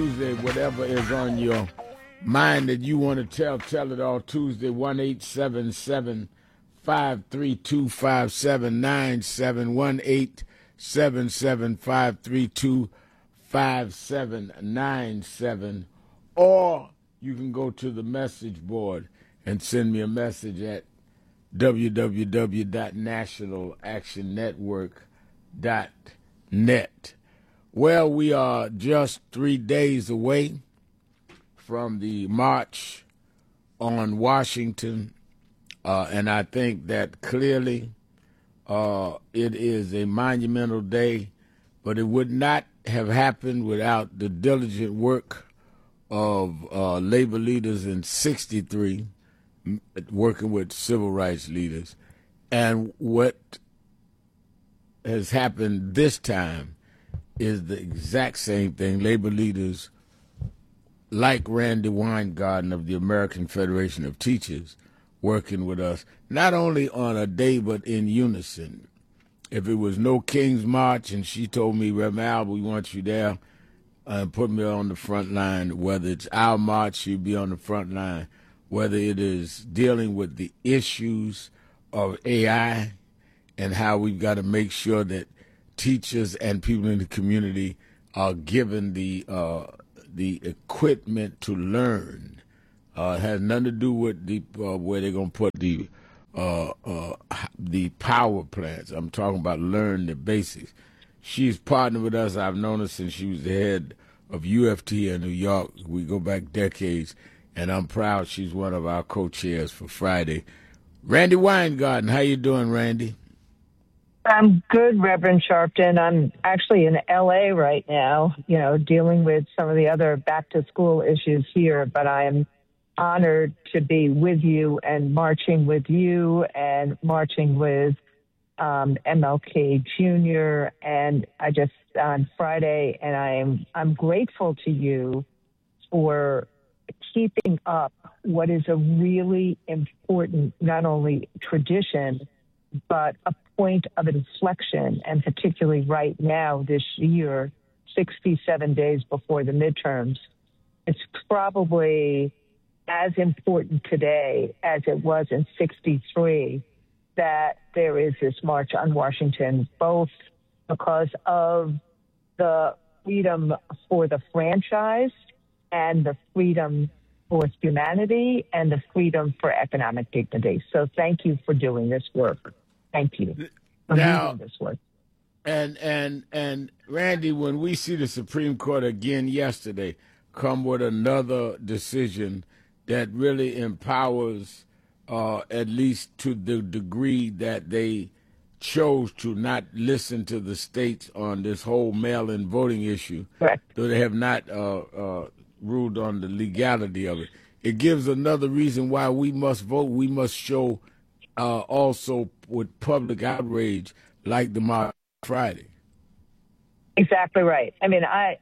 Tuesday, whatever is on your mind that you want to tell it all Tuesday, 1-877-532-5797, 1-877-532-5797, or you can go to the message board and send me a message at www.nationalactionnetwork.net. Well, we are just 3 days away from the march on Washington, and I think that clearly it is a monumental day, but it would not have happened without the diligent work of labor leaders in '63, working with civil rights leaders. And what has happened this time is the exact same thing. Labor leaders like Randi Weingarten of the American Federation of Teachers working with us, not only on a day but in unison. If it was no King's March and she told me, Reverend Al, we want you there, and put me on the front line, whether it's our march, she'd be on the front line, whether it is dealing with the issues of AI and how we've got to make sure that teachers and people in the community are given the equipment to learn. It has nothing to do with the where they're going to put the power plants. I'm talking about learn the basics. She's partnered with us. I've known her since she was the head of UFT in New York. We go back decades, and I'm proud she's one of our co-chairs for Friday. Randi Weingarten, how you doing, Randi? I'm good, Reverend Sharpton. I'm actually in LA right now, dealing with some of the other back-to-school issues here, but I am honored to be with you and marching with you and marching with MLK Jr. And I just on Friday, and I'm grateful to you for keeping up what is a really important, not only tradition, but a point of inflection, and particularly right now this year, 67 days before the midterms. It's probably as important today as it was in '63 that there is this march on Washington, both because of the freedom for the franchise and the freedom for humanity and the freedom for economic dignity. So thank you for doing this work. Thank you for doing this work. And Randi, when we see the Supreme Court again yesterday come with another decision that really empowers, at least to the degree that they chose to not listen to the states on this whole mail-in voting issue, correct, though they have not ruled on the legality of it. It gives another reason why we must vote. We must show also with public outrage like the March Friday. Exactly right. I mean, I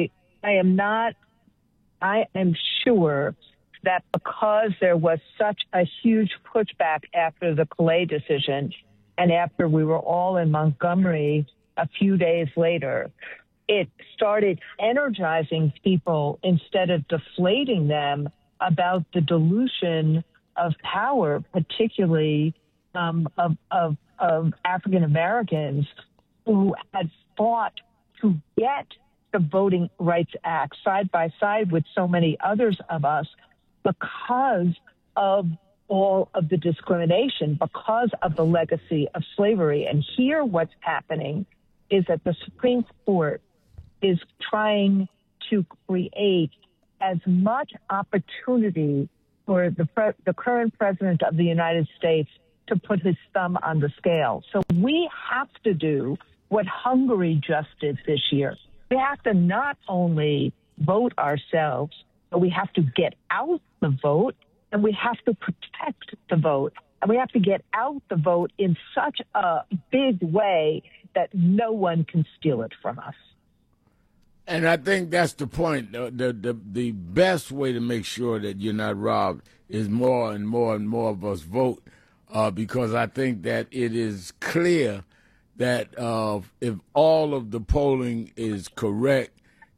am sure that because there was such a huge pushback after the Calais decision and after we were all in Montgomery a few days later, it started energizing people instead of deflating them about the dilution of power, particularly of African Americans who had fought to get the Voting Rights Act side by side with so many others of us because of all of the discrimination, because of the legacy of slavery. And here what's happening is that the Supreme Court is trying to create as much opportunity for the current president of the United States to put his thumb on the scale. So we have to do what Hungary just did this year. We have to not only vote ourselves, but we have to get out the vote, and we have to protect the vote. And we have to get out the vote in such a big way that no one can steal it from us. And I think that's the point. The best way to make sure that you're not robbed is more and more and more of us vote, because I think that it is clear that if all of the polling is correct,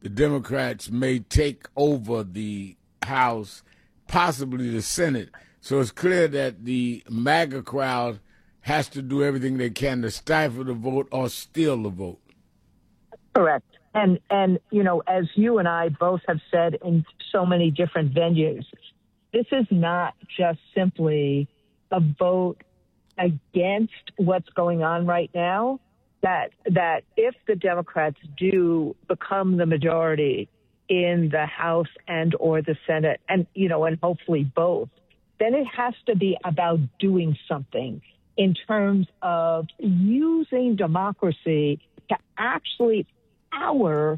the Democrats may take over the House, possibly the Senate. So it's clear that the MAGA crowd has to do everything they can to stifle the vote or steal the vote. Correct. And you know, as you and I both have said in so many different venues, this is not just simply a vote against what's going on right now, that if the Democrats do become the majority in the House and or the Senate, and, you know, and hopefully both, then it has to be about doing something in terms of using democracy to actually power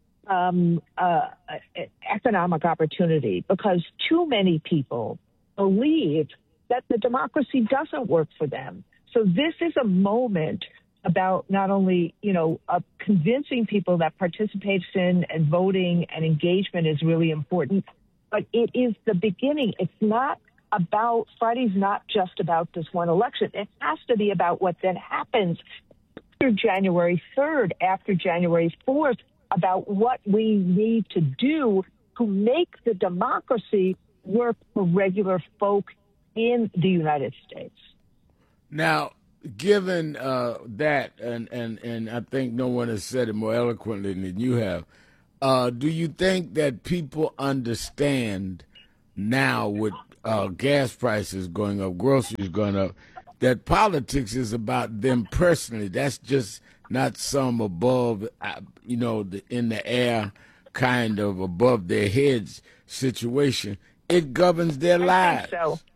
economic opportunity, because too many people believe that the democracy doesn't work for them. So this is a moment about not only, you know, convincing people that participation and voting and engagement is really important, but it is the beginning. It's not about, Friday's not just about this one election. It has to be about what then happens after January 3rd, after January 4th, about what we need to do to make the democracy work for regular folk in the United States. Now, given that, and I think no one has said it more eloquently than you have, do you think that people understand now with gas prices going up, groceries going up, that politics is about them personally? That's just not some above, you know, in the air kind of above their heads situation. It governs their lives. I think so.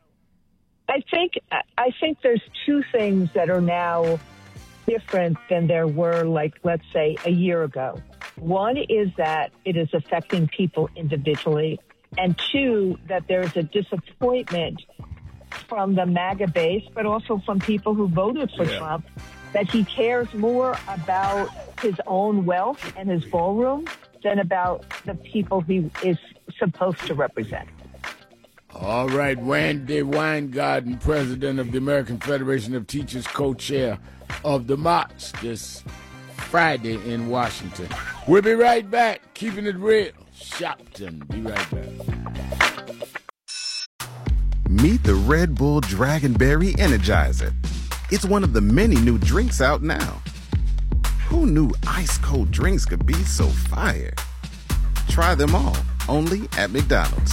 I think there's two things that are now different than there were, like, let's say, a year ago. One is that it is affecting people individually, and two, that there's a disappointment from the MAGA base, but also from people who voted for Trump, that he cares more about his own wealth and his ballroom than about the people he is supposed to represent. All right, Wendy Weingarten, president of the American Federation of Teachers, co-chair of the march this Friday in Washington. We'll be right back, keeping it real. Shopton, be right back. Meet the Red Bull Dragonberry Energizer. It's one of the many new drinks out now. Who knew ice-cold drinks could be so fire? Try them all, only at McDonald's.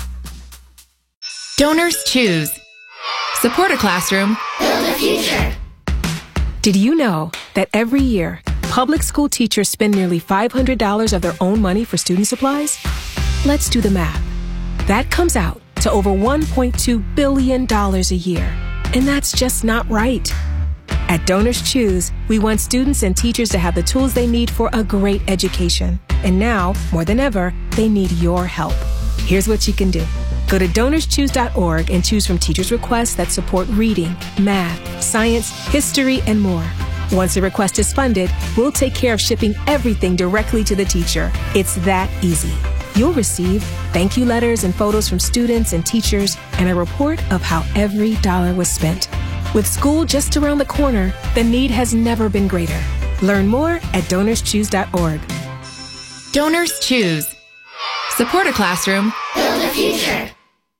Donors choose. Support a classroom. Build a future. Did you know that every year, public school teachers spend nearly $500 of their own money for student supplies? Let's do the math. That comes out to over $1.2 billion a year. And that's just not right. At Donors Choose, we want students and teachers to have the tools they need for a great education. And now, more than ever, they need your help. Here's what you can do. Go to DonorsChoose.org and choose from teachers' requests that support reading, math, science, history, and more. Once a request is funded, we'll take care of shipping everything directly to the teacher. It's that easy. You'll receive thank you letters and photos from students and teachers and a report of how every dollar was spent. With school just around the corner, the need has never been greater. Learn more at DonorsChoose.org. Donors Choose. Support a classroom. Build a future.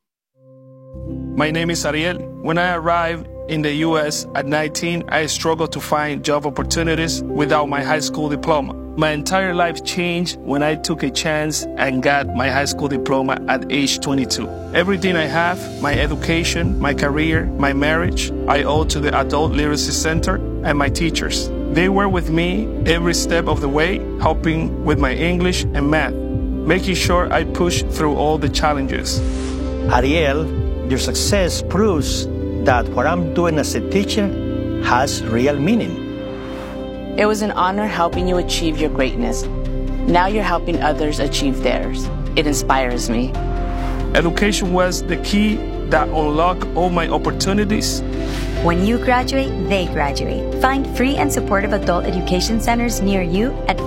My name is Ariel. When I arrived in the U.S. at 19, I struggled to find job opportunities without my high school diploma. My entire life changed when I took a chance and got my high school diploma at age 22. Everything I have, my education, my career, my marriage, I owe to the Adult Literacy Center and my teachers. They were with me every step of the way, helping with my English and math, making sure I push through all the challenges. Ariel, your success proves that what I'm doing as a teacher has real meaning. It was an honor helping you achieve your greatness. Now you're helping others achieve theirs. It inspires me. Education was the key that unlocked all my opportunities. When you graduate, they graduate. Find free and supportive adult education centers near you at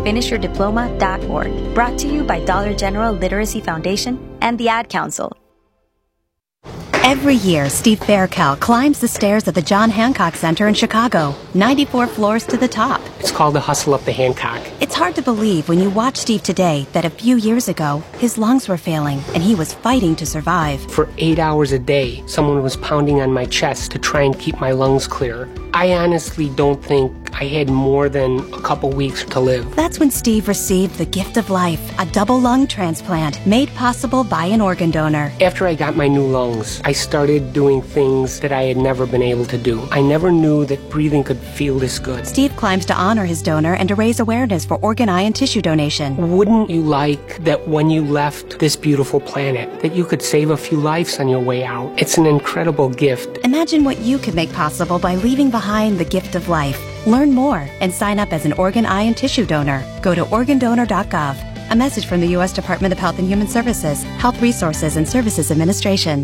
finishyourdiploma.org. Brought to you by Dollar General Literacy Foundation and the Ad Council. Every year, Steve Faircal climbs the stairs at the John Hancock Center in Chicago, 94 floors to the top. It's called the Hustle Up the Hancock. It's hard to believe when you watch Steve today that a few years ago, his lungs were failing and he was fighting to survive. For 8 hours a day, someone was pounding on my chest to try and keep my lungs clear. I honestly don't think I had more than a couple weeks to live. That's when Steve received the gift of life, a double lung transplant made possible by an organ donor. After I got my new lungs, I started doing things that I had never been able to do. I never knew that breathing could feel this good. Steve climbs to honor his donor and to raise awareness for organ, eye, and tissue donation. Wouldn't you like that when you left this beautiful planet, that you could save a few lives on your way out? It's an incredible gift. Imagine what you could make possible by leaving behind the gift of life. Learn more and sign up as an organ, eye, and tissue donor. Go to organdonor.gov. A message from the U.S. Department of Health and Human Services, Health Resources and Services Administration.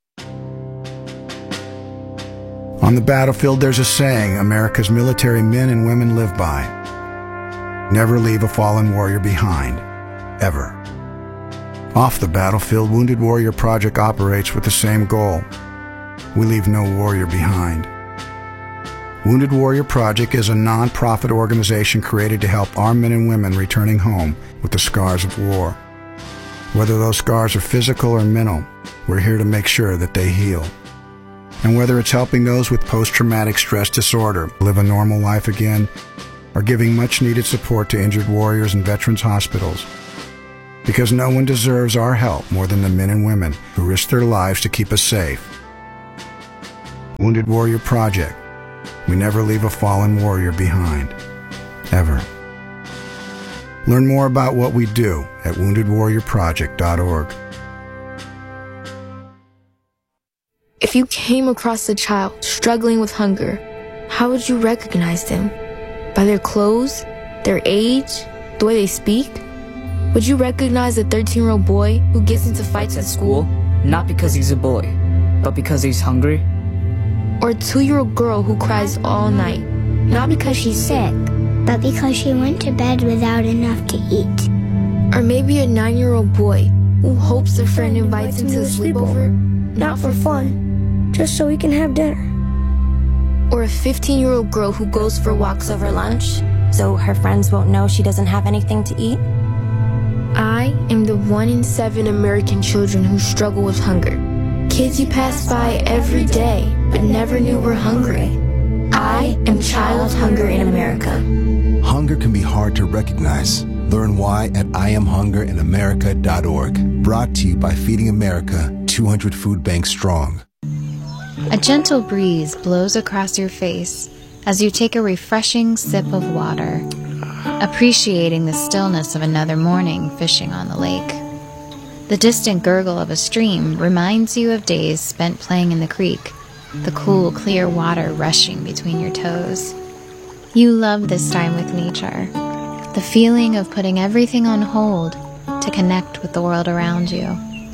On the battlefield, there's a saying America's military men and women live by. Never leave a fallen warrior behind, ever. Off the battlefield, Wounded Warrior Project operates with the same goal. We leave no warrior behind. Wounded Warrior Project is a non-profit organization created to help our men and women returning home with the scars of war. Whether those scars are physical or mental, we're here to make sure that they heal. And whether it's helping those with post-traumatic stress disorder live a normal life again, or giving much-needed support to injured warriors in veterans' hospitals. Because no one deserves our help more than the men and women who risk their lives to keep us safe. Wounded Warrior Project. We never leave a fallen warrior behind, ever. Learn more about what we do at woundedwarriorproject.org. If you came across a child struggling with hunger, how would you recognize them? By their clothes, their age, the way they speak? Would you recognize a 13-year-old boy who gets into fights at school? Not because he's a boy, but because he's hungry? Or a 2-year-old girl who cries all night, not because she's sick, but because she went to bed without enough to eat. Or maybe a 9-year-old boy who hopes a friend invites him to a sleepover, not for fun, just so he can have dinner. Or a 15-year-old girl who goes for walks over lunch, so her friends won't know she doesn't have anything to eat? I am the 1 in 7 American children who struggle with hunger. Kids you pass by every day, but never knew were hungry. I am child hunger in America. Hunger can be hard to recognize. Learn why at IamHungerInAmerica.org. Brought to you by Feeding America, 200 food banks strong. A gentle breeze blows across your face as you take a refreshing sip of water, appreciating the stillness of another morning fishing on the lake. The distant gurgle of a stream reminds you of days spent playing in the creek, the cool, clear water rushing between your toes. You love this time with nature, the feeling of putting everything on hold to connect with the world around you.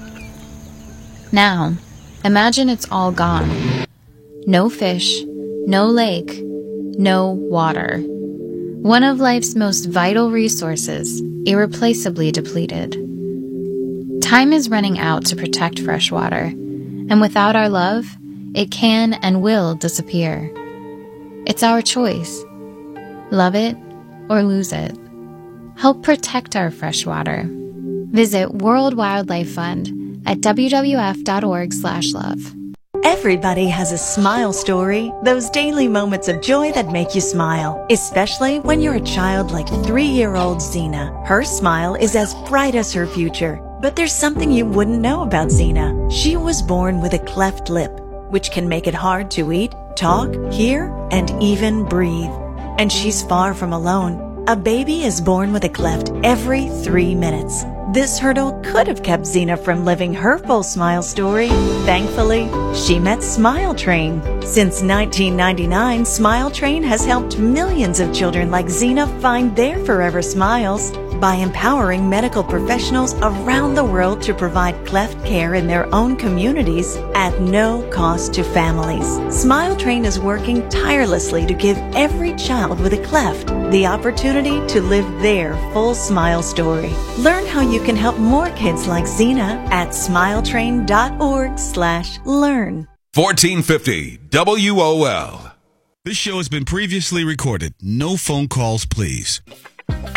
Now, imagine it's all gone. No fish, no lake, no water. One of life's most vital resources, irreplaceably depleted. Time is running out to protect fresh water, and without our love, it can and will disappear. It's our choice. Love it or lose it. Help protect our fresh water. Visit World Wildlife Fund at wwf.org/love. Everybody has a smile story, those daily moments of joy that make you smile, especially when you're a child like 3-year-old Zena. Her smile is as bright as her future. But there's something you wouldn't know about Zena. She was born with a cleft lip, which can make it hard to eat, talk, hear, and even breathe. And she's far from alone. A baby is born with a cleft every 3 minutes. This hurdle could have kept Zena from living her full smile story. Thankfully, she met Smile Train Since 1999, Smile Train has helped millions of children like Zena find their forever smiles by empowering medical professionals around the world to provide cleft care in their own communities at no cost to families. Smile Train is working tirelessly to give every child with a cleft the opportunity to live their full smile story. Learn how you can help more kids like Zena at smiletrain.org/learn. 1450 WOL. This show has been previously recorded. No phone calls, please.